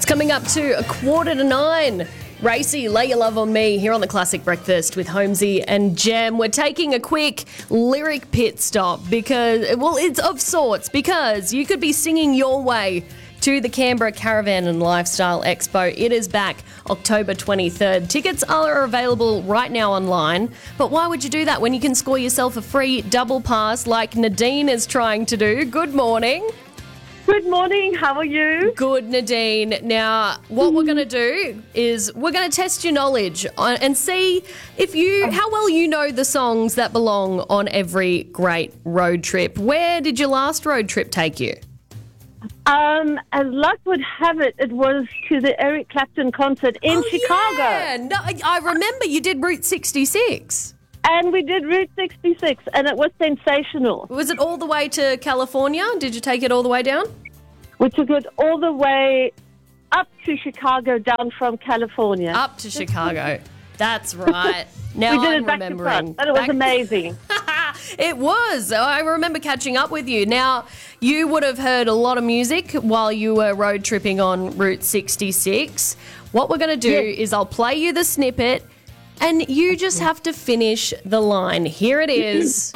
Coming up to 8:45. Racy, Lay Your Love on Me here on the Classic Breakfast with Holmesy and Jem. We're taking a quick lyric pit stop because, well, it's of sorts because you could be singing your way to the Canberra Caravan and Lifestyle Expo. It is back October 23rd. Tickets are available right now online, but why would you do that when you can score yourself a free double pass like Nadine is trying to do? Good morning. Good morning. How are you? Good, Nadine. Now, what we're going to do is we're going to test your knowledge and see how well you know the songs that belong on every great road trip. Where did your last road trip take you? As luck would have it, it was to the Eric Clapton concert in Chicago. Yeah. No, I remember you did Route 66. And we did Route 66, and it was sensational. Was it all the way to California? Did you take it all the way down? We took it all the way up to Chicago, down from California. Up to Chicago. That's right. Now we did I'm it back remembering. to front, and it was amazing. It was. I remember catching up with you. Now, you would have heard a lot of music while you were road tripping on Route 66. What we're going to do is I'll play you the snippet, and you just have to finish the line. Here it is.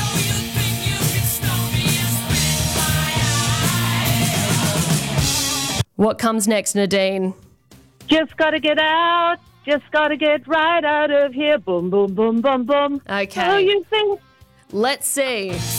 What comes next, Nadine? Just got to get out. Just got to get right out of here. Boom, boom, boom, boom, boom. Okay. So you think... Let's see.